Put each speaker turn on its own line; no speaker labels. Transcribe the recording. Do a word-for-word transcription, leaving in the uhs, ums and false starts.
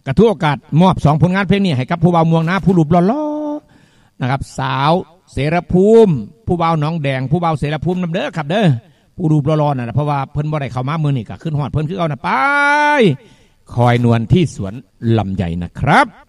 กระทั่วโอกาสมอบสองผลงานเพลงนี้ให้กับผู้บ่าวม่วงนะผู้รูปหล่อๆนะครับสาวเสรภูมิผู้บ่าวหนองแดงผู้บ่าวเสรภูมินำเด้อครับเด้อผู้รูปหล่อๆน่ะเพราะว่าเพิ่นบ่ได้เข้ามามื้อนี้ก็ขึ้นฮอดเพิ่นคือเอาน่ะไปคอยนวลที่สวนลำไยนะครับ